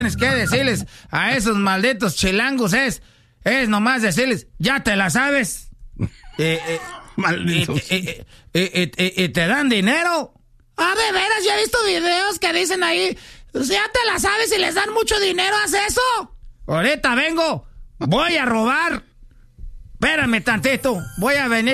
tienes que decirles a esos malditos chilangos es nomás decirles, ya te la sabes. Malditos. Y te dan dinero. Ah, de veras, yo he visto videos que dicen ahí, ya te la sabes y les dan mucho dinero, ¿haz eso? Ahorita vengo, voy a robar. Espérame tantito, voy a venir.